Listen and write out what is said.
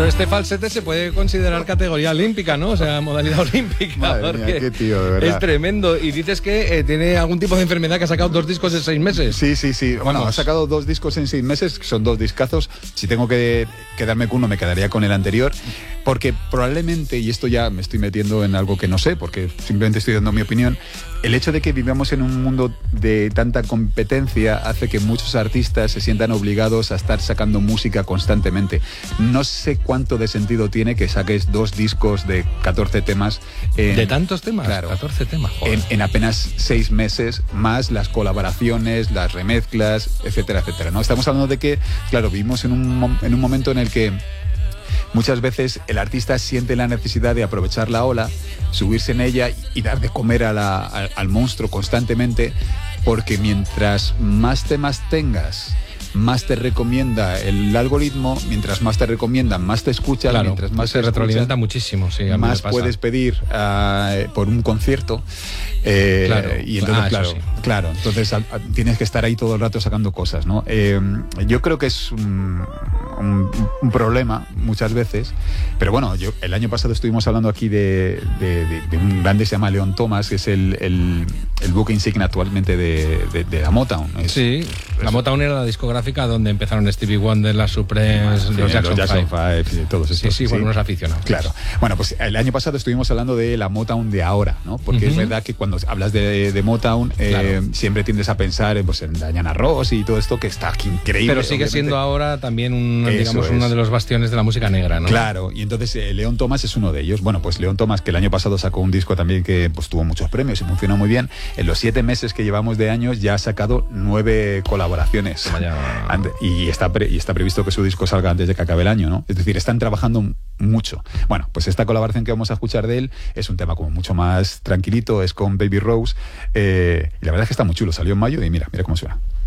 este falsete se puede considerar categoría olímpica, ¿no? O sea, modalidad olímpica. Madre mía, qué tío, de verdad. Es tremendo. Y dices que tiene algún tipo de enfermedad, que ha sacado 2 discos en 6 meses. Sí. Bueno, ha sacado 2 discos en 6 meses, que son 2 discazos. Si tengo que quedarme con uno, me quedaría con el anterior. Porque probablemente, y esto ya me estoy metiendo en algo que no sé, porque simplemente estoy dando mi opinión, el hecho de que vivamos en un mundo de tanta competencia hace que muchos artistas se sientan obligados a estar sacando música constantemente. No sé cuánto de sentido tiene que saques 2 discos de 14 temas. ¿De tantos temas? Claro. 14 temas, joder. En apenas 6 meses, más las colaboraciones, las remezclas, etcétera, etcétera, ¿no? Estamos hablando de que, claro, vivimos en un momento en el que muchas veces el artista siente la necesidad de aprovechar la ola, subirse en ella y dar de comer al monstruo constantemente, porque mientras más temas tengas, más te recomienda el algoritmo, mientras más te recomiendan, más te escuchas, claro, mientras más se retroalimenta muchísimo, sí, a mí más me pasa. puedes pedir por un concierto. Claro. Y entonces, claro, entonces tienes que estar ahí todo el rato sacando cosas, ¿no? Yo creo que es un problema muchas veces, pero bueno, el año pasado estuvimos hablando aquí de un grande que se llama Leon Thomas, que es el buque insignia actualmente de la Motown. La Motown era la discográfica donde empezaron Stevie Wonder, las Supremes, los Jackson 5, todos estos. Sí, bueno, unos aficionados. Claro. Bueno, pues el año pasado estuvimos hablando de la Motown de ahora, ¿no? Porque es verdad que cuando hablas de Motown, siempre tiendes a pensar en Diana Ross y todo esto, que está increíble. Pero sigue siendo ahora también uno de los bastiones de la música negra, ¿no? Claro, y entonces Leon Thomas es uno de ellos. Bueno, pues Leon Thomas, que el año pasado sacó un disco también que pues tuvo muchos premios y funcionó muy bien. En los 7 meses que llevamos de años ya ha sacado 9 colaboraciones. Y está previsto que su disco salga antes de que acabe el año, ¿no? Es decir, están trabajando mucho. Bueno, pues esta colaboración que vamos a escuchar de él es un tema como mucho más tranquilito, es con Baby Rose, y la verdad es que está muy chulo. Salió en mayo y mira cómo suena.